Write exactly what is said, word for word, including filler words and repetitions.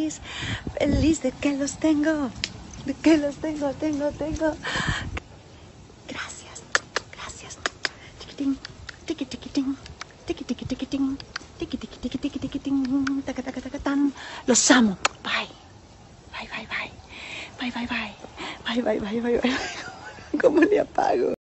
feliz, feliz de que los tengo, de que los tengo, tengo, tengo. Gracias, gracias. Tiquitín, tiqui, tiquitín, tiqui, tiqui, tiquitín, tiqui, tiqui, tiqui, tiqui, tiquitín, taca, taca, taca, tan. Los amo. Bye. Bye, bye, bye. Bye, bye, bye. Bye, bye, bye, bye, bye. ¿Cómo le apago?